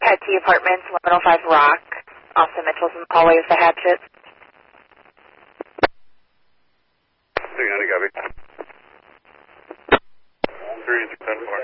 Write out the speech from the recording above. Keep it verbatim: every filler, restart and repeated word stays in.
at T Apartments, eleven oh five Rock. Austin Mitchell's in the hallway with the hatchet. three hundred, copy. three, ten, four.